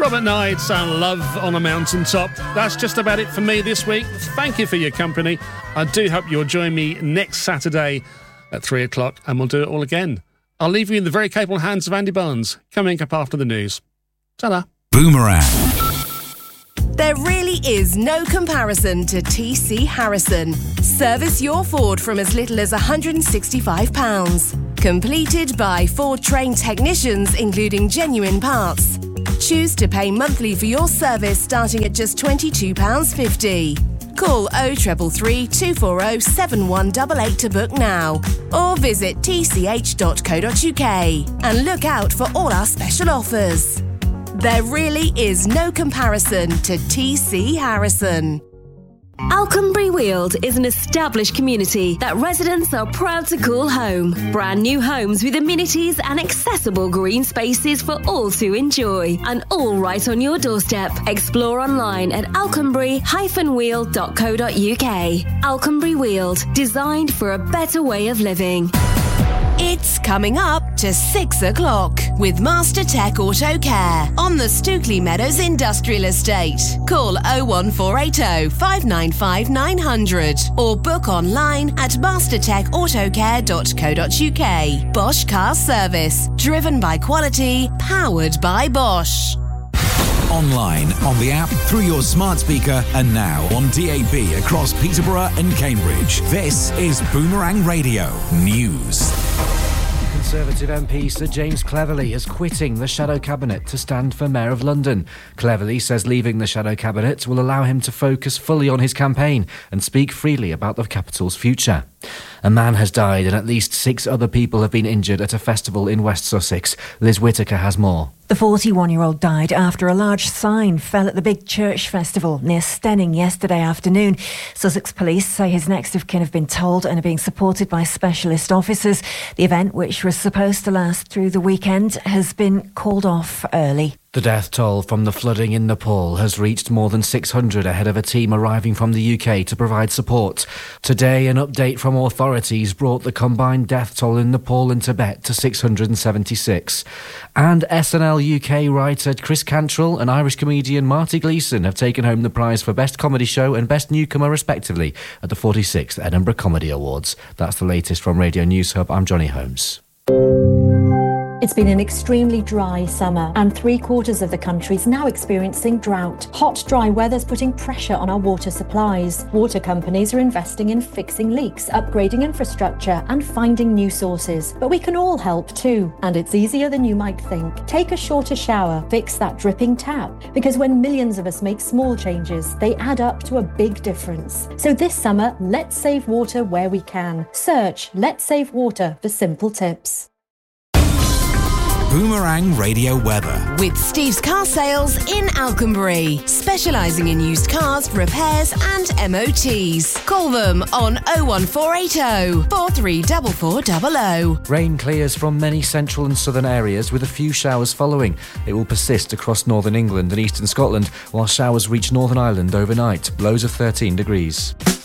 Robert Knight's Love on a Mountaintop. That's just about it for me this week. Thank you for your company. I do hope you'll join me next Saturday at 3 o'clock and we'll do it all again. I'll leave you in the very capable hands of Andy Barnes, coming up after the news. Ta-da. Boomerang. There really is no comparison to TC Harrison. Service your Ford from as little as £165. Completed by Ford trained technicians, including genuine parts. Choose to pay monthly for your service starting at just £22.50. Call 0333 240 7188 to book now, or visit tch.co.uk and look out for all our special offers. There really is no comparison to TC Harrison. Alconbury Weald is an established community that residents are proud to call home. Brand new homes with amenities and accessible green spaces for all to enjoy. And all right on your doorstep. Explore online at alconbury-weald.co.uk. Alconbury Weald, designed for a better way of living. It's coming up to 6 o'clock with Master Tech Auto Care on the Stookley Meadows Industrial Estate. Call 01480 595 900 or book online at mastertechautocare.co.uk. Bosch Car Service, driven by quality, powered by Bosch. Online, on the app, through your smart speaker, and now on DAB across Peterborough and Cambridge. This is Boomerang Radio News. Conservative MP Sir James Cleverly is quitting the Shadow Cabinet to stand for Mayor of London. Cleverly says leaving the Shadow Cabinet will allow him to focus fully on his campaign and speak freely about the capital's future. A man has died and at least 6 other people have been injured at a festival in West Sussex. Liz Whittaker has more. The 41-year-old died after a large sign fell at the Big Church Festival near Stenning yesterday afternoon. Sussex police say his next of kin have been told and are being supported by specialist officers. The event, which was supposed to last through the weekend, has been called off early. The death toll from the flooding in Nepal has reached more than 600 ahead of a team arriving from the UK to provide support. Today, an update from authorities brought the combined death toll in Nepal and Tibet to 676. And SNL UK writer Chris Cantrell and Irish comedian Marty Gleeson have taken home the prize for Best Comedy Show and Best Newcomer, respectively, at the 46th Edinburgh Comedy Awards. That's the latest from Radio News Hub. I'm Johnny Holmes. It's been an extremely dry summer and 3/4 of the country is now experiencing drought. Hot, dry weather's putting pressure on our water supplies. Water companies are investing in fixing leaks, upgrading infrastructure and finding new sources. But we can all help too, and it's easier than you might think. Take a shorter shower, fix that dripping tap, because when millions of us make small changes, they add up to a big difference. So this summer, let's save water where we can. Search Let's Save Water for simple tips. Boomerang Radio Weather. With Steve's Car Sales in Alconbury, specialising in used cars, repairs and MOTs. Call them on 01480 434400. Rain clears from many central and southern areas with a few showers following. It will persist across northern England and eastern Scotland, while showers reach Northern Ireland overnight. Lows of 13 degrees.